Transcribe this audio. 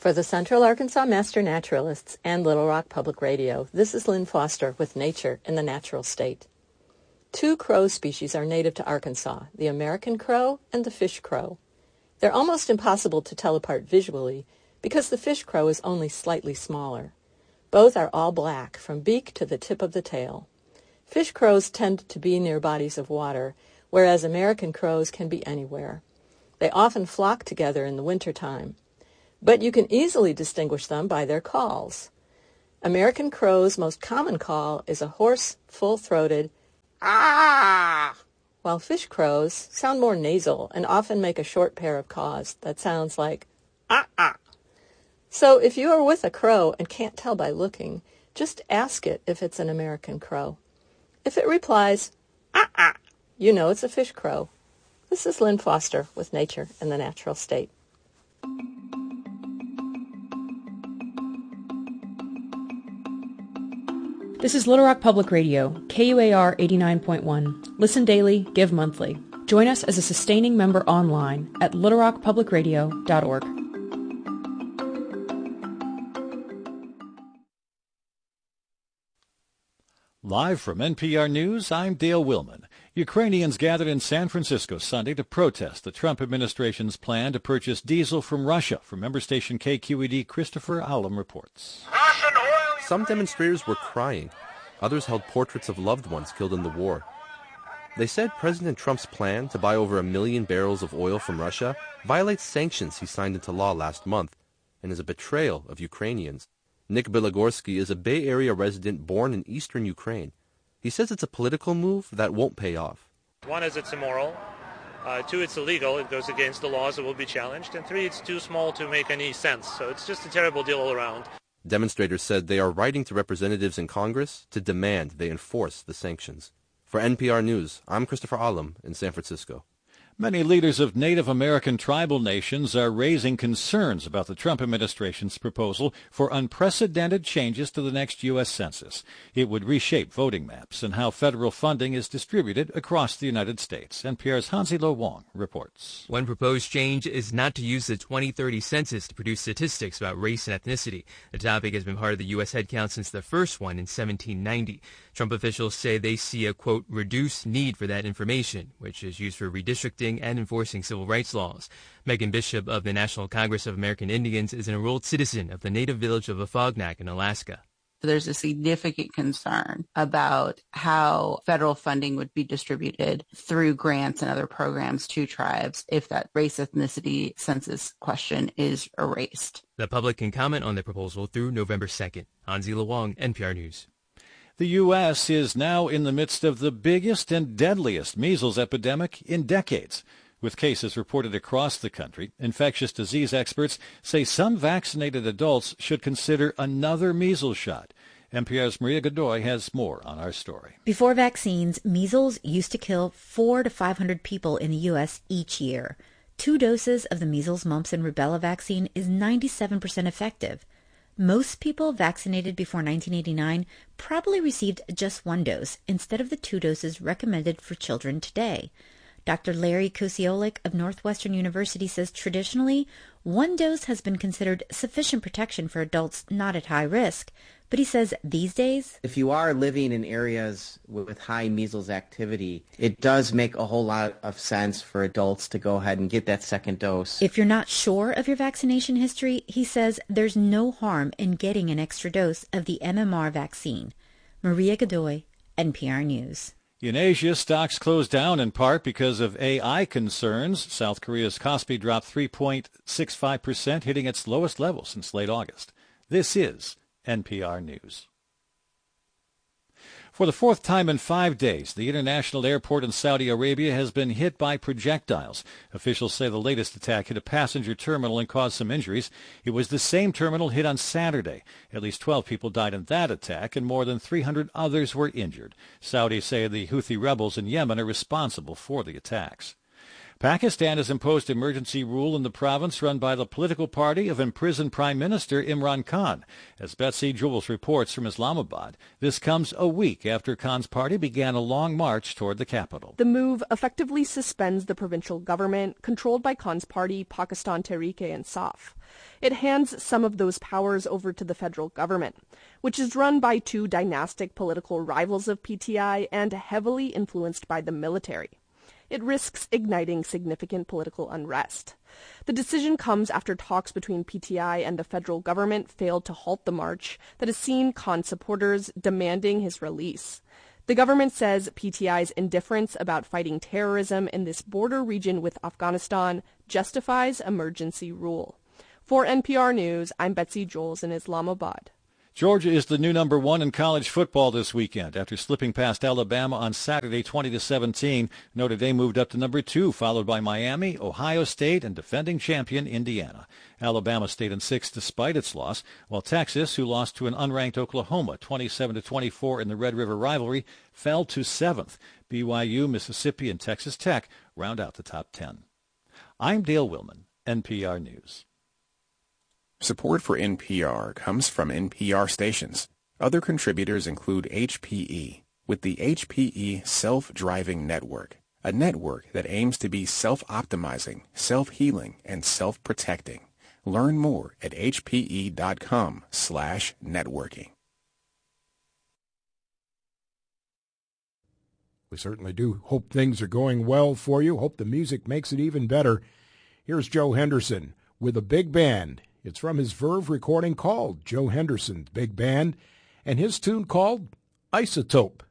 For the Central Arkansas Master Naturalists and Little Rock Public Radio, this is Lynn Foster with Nature in the Natural State. Two crow species are native to Arkansas, the American crow and the fish crow. They're almost impossible to tell apart visually because the fish crow is only slightly smaller. Both are all black from beak to the tip of the tail. Fish crows tend to be near bodies of water, whereas American crows can be anywhere. They often flock together in the wintertime. But you can easily distinguish them by their calls. American crow's most common call is a hoarse, full-throated ah, while fish crows sound more nasal and often make a short pair of caws that sounds like ah. So if you are with a crow and can't tell by looking, just ask it if it's an American crow. If it replies ah, you know it's a fish crow. This is Lynn Foster with Nature in the Natural State. This is Little Rock Public Radio, KUAR 89.1. Listen daily, give monthly. Join us as a sustaining member online at littlerockpublicradio.org. Live from NPR News, I'm Dale Willman. Ukrainians gathered in San Francisco Sunday to protest the Trump administration's plan to purchase diesel from Russia. From member station KQED, Christopher Allen reports. Some demonstrators were crying. Others held portraits of loved ones killed in the war. They said President Trump's plan to buy over 1 million barrels of oil from Russia violates sanctions he signed into law last month and is a betrayal of Ukrainians. Nick Bilagorsky is a Bay Area resident born in eastern Ukraine. He says it's a political move that won't pay off. One is it's immoral. Two, it's illegal. It goes against the laws that will be challenged. And three, it's too small to make any sense. So it's just a terrible deal all around. Demonstrators said they are writing to representatives in Congress to demand they enforce the sanctions. For NPR News, I'm Christopher Allen in San Francisco. Many leaders of Native American tribal nations are raising concerns about the Trump administration's proposal for unprecedented changes to the next U.S. Census. It would reshape voting maps and how federal funding is distributed across the United States. NPR's Hansi Lo Wong reports. One proposed change is not to use the 2030 census to produce statistics about race and ethnicity. The topic has been part of the U.S. headcount since the first one in 1790. Trump officials say they see a, quote, reduced need for that information, which is used for redistricting and enforcing civil rights laws. Megan Bishop of the National Congress of American Indians is an enrolled citizen of the native village of Afognak in Alaska. There's a significant concern about how federal funding would be distributed through grants and other programs to tribes if that race ethnicity census question is erased. The public can comment on the proposal through November 2nd. Hansi Lo Wong, NPR News. The U.S. is now in the midst of the biggest and deadliest measles epidemic in decades. With cases reported across the country, infectious disease experts say some vaccinated adults should consider another measles shot. NPR's Maria Godoy has more on our story. Before vaccines, measles used to kill 400 to 500 people in the U.S. each year. 2 doses of the measles, mumps, and rubella vaccine is 97% effective. Most people vaccinated before 1989 probably received just 1 dose instead of the 2 doses recommended for children today. Dr. Larry Kosiolek of Northwestern University says traditionally, 1 dose has been considered sufficient protection for adults not at high risk. But he says these days, if you are living in areas with high measles activity, it does make a whole lot of sense for adults to go ahead and get that second dose. If you're not sure of your vaccination history, he says there's no harm in getting an extra dose of the MMR vaccine. Maria Godoy, NPR News. In Asia, stocks closed down in part because of AI concerns. South Korea's Kospi dropped 3.65%, hitting its lowest level since late August. This is NPR News. For the 4th time in 5 days, the international airport in Saudi Arabia has been hit by projectiles. Officials say the latest attack hit a passenger terminal and caused some injuries. It was the same terminal hit on Saturday. At least 12 people died in that attack, and more than 300 others were injured. Saudis say the Houthi rebels in Yemen are responsible for the attacks. Pakistan has imposed emergency rule in the province run by the political party of imprisoned Prime Minister Imran Khan. As Betsy Jules reports from Islamabad, this comes a week after Khan's party began a long march toward the capital. The move effectively suspends the provincial government, controlled by Khan's party, Pakistan Tehreek-e-Insaf. It hands some of those powers over to the federal government, which is run by two dynastic political rivals of PTI and heavily influenced by the military. It risks igniting significant political unrest. The decision comes after talks between PTI and the federal government failed to halt the march that has seen Khan supporters demanding his release. The government says PTI's indifference about fighting terrorism in this border region with Afghanistan justifies emergency rule. For NPR News, I'm Betsy Jules in Islamabad. Georgia is the new number one in college football this weekend. After slipping past Alabama on Saturday 20-17, Notre Dame moved up to number 2, followed by Miami, Ohio State, and defending champion Indiana. Alabama stayed in 6th despite its loss, while Texas, who lost to an unranked Oklahoma 27-24 in the Red River rivalry, fell to 7th. BYU, Mississippi, and Texas Tech round out the top 10. I'm Dale Willman, NPR News. Support for NPR comes from NPR stations. Other contributors include HPE, with the HPE Self-Driving Network, a network that aims to be self-optimizing, self-healing, and self-protecting. Learn more at hpe.com/networking. We certainly do hope things are going well for you. Hope the music makes it even better. Here's Joe Henderson with a big band. It's from his Verve recording called Joe Henderson's Big Band, and his tune called Isotope.